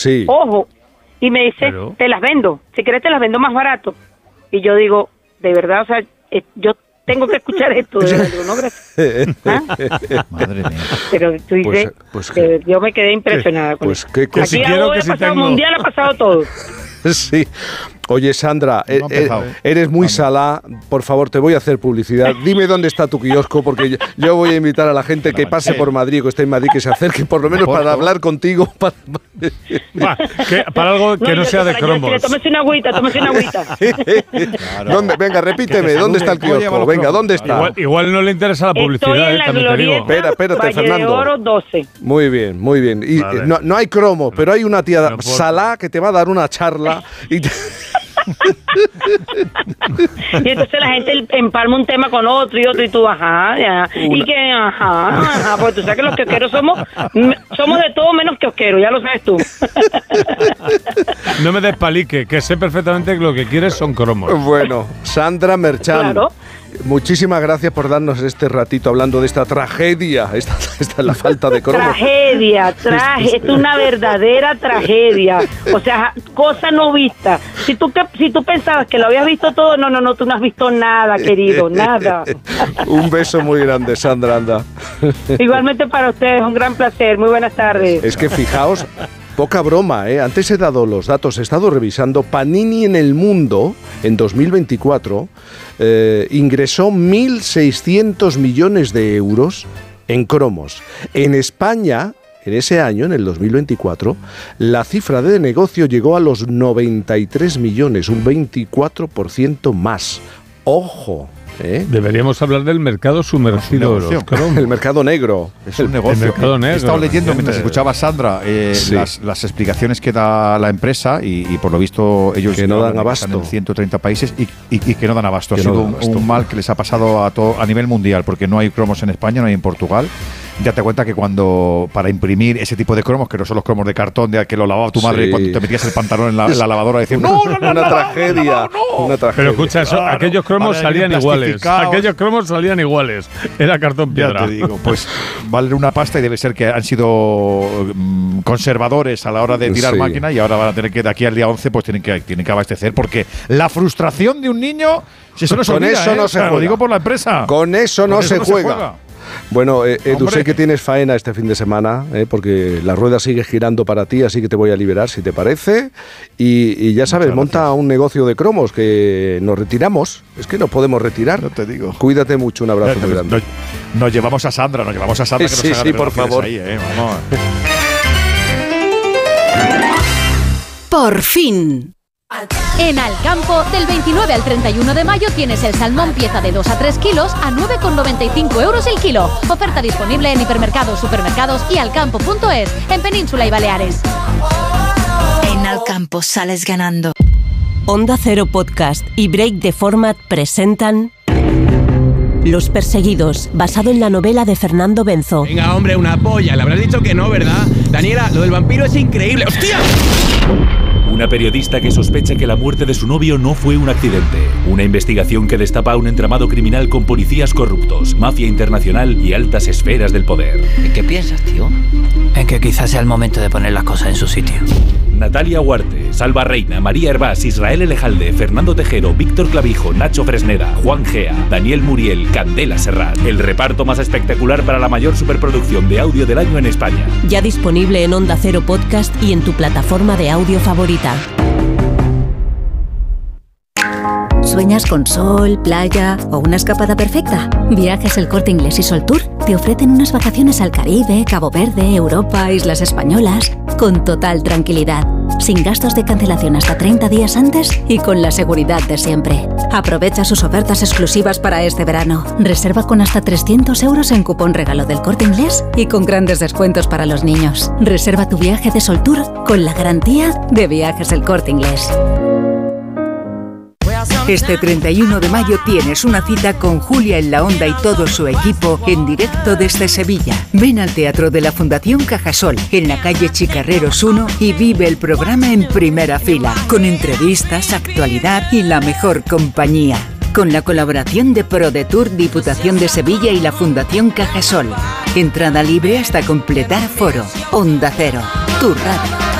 Sí. Ojo. Y me dice, te las vendo. Si quieres te las vendo más barato. Y yo digo, de verdad, o sea, yo tengo que escuchar esto. De verdad. Digo, no, gracias. ¿Ah? Madre mía. Pero tú dices, yo me quedé impresionada con eso. Qué cosa. Aquí algo ha pasado mundial, ha pasado todo. Sí. Oye, Sandra, eres muy salá. Por favor, te voy a hacer publicidad. Dime dónde está tu kiosco, porque yo voy a invitar a la gente que pase por Madrid, que esté en Madrid, que se acerque por lo menos para hablar contigo. Para algo que no sea de cromos. Tómese una agüita. Claro. Venga, repíteme, ¿dónde está el kiosco? Venga, ¿dónde está? Igual no le interesa la publicidad. Estoy en la Glorieta, espérate, Fernando. de Oro 12. Muy bien. Y vale. No hay cromos, pero hay una tía salá que te va a dar una charla y y entonces la gente empalma un tema con otro y tú, ajá, y que, ajá, porque tú sabes que los kiosqueros somos de todo menos kiosqueros, ya lo sabes tú. No me despalique, que sé perfectamente que lo que quieres son cromos. Bueno, Sandra Merchant. Claro. Muchísimas gracias por darnos este ratito hablando de esta tragedia. Esta es la falta de cromos. Tragedia, es una verdadera tragedia. O sea, cosa no vista. Si tú pensabas que lo habías visto todo, no, tú no has visto nada, querido, nada. Un beso muy grande, Sandra, anda. Igualmente para ustedes, un gran placer. Muy buenas tardes. Es que fijaos, poca broma, ¿eh? Antes he dado los datos, he estado revisando. Panini en el mundo, en 2024, ingresó 1.600 millones de euros en cromos. En España, en ese año, en el 2024, la cifra de negocio llegó a los 93 millones, un 24% más. ¡Ojo! Deberíamos hablar del mercado sumergido. El mercado negro. Es un negocio. El mercado negro. He estado leyendo mientras escuchaba a Sandra las explicaciones que da la empresa y por lo visto ellos que no dan abasto. Están en 130 países y que no dan abasto. Ha sido un mal que les ha pasado a nivel mundial, porque no hay cromos en España, no hay en Portugal. Date cuenta que cuando para imprimir ese tipo de cromos, que no son los cromos de cartón de que lo lavaba tu madre cuando te metías el pantalón en la lavadora, decías una tragedia. Pero escucha, aquellos cromos salían iguales. Aquellos cromos salían iguales. Era cartón piedra. Ya te digo, pues vale una pasta y debe ser que han sido conservadores a la hora de tirar máquina y ahora van a tener que, de aquí al día 11, pues tienen que abastecer, porque la frustración de un niño, si eso no se olvida, eso no se juega. Lo digo por la empresa. Con eso no se juega. Bueno, Edu, sé que tienes faena este fin de semana, porque la rueda sigue girando para ti, así que te voy a liberar, si te parece. Y ya sabes, monta un negocio de cromos, que nos retiramos. Es que nos podemos retirar. No te digo. Cuídate mucho, un abrazo muy grande. Nos llevamos a Sandra, que nos sí, por favor. Ahí, vamos. Por fin. En Alcampo, del 29 al 31 de mayo tienes el salmón pieza de 2 a 3 kilos a 9,95 euros el kilo. Oferta disponible en hipermercados, supermercados y alcampo.es, en Península y Baleares. En Alcampo sales ganando. Onda Cero Podcast y Break the Format presentan Los Perseguidos, basado en la novela de Fernando Benzo. Venga, hombre, una polla. Le habrás dicho que no, ¿verdad? Daniela, lo del vampiro es increíble. ¡Hostia! Una periodista que sospecha que la muerte de su novio no fue un accidente. Una investigación que destapa un entramado criminal con policías corruptos, mafia internacional y altas esferas del poder. ¿En qué piensas, tío? En que quizás sea el momento de poner las cosas en su sitio. Natalia Huarte, Salva Reina, María Hervás, Israel Elejalde, Fernando Tejero, Víctor Clavijo, Nacho Fresneda, Juan Gea, Daniel Muriel, Candela Serrat. El reparto más espectacular para la mayor superproducción de audio del año en España. Ya disponible en Onda Cero Podcast y en tu plataforma de audio favorita. ¿Sueñas con sol, playa o una escapada perfecta? Viajes El Corte Inglés y Sol Tour te ofrecen unas vacaciones al Caribe, Cabo Verde, Europa, Islas Españolas, con total tranquilidad, sin gastos de cancelación hasta 30 días antes y con la seguridad de siempre. Aprovecha sus ofertas exclusivas para este verano. Reserva con hasta 300 euros en cupón regalo del Corte Inglés y con grandes descuentos para los niños. Reserva tu viaje de Sol Tour con la garantía de Viajes El Corte Inglés. Este 31 de mayo tienes una cita con Julia en la Onda y todo su equipo en directo desde Sevilla. Ven al Teatro de la Fundación Cajasol, en la calle Chicarreros 1, y vive el programa en primera fila, con entrevistas, actualidad y la mejor compañía. Con la colaboración de ProDetour, Diputación de Sevilla y la Fundación Cajasol. Entrada libre hasta completar aforo. Onda Cero, tu radio.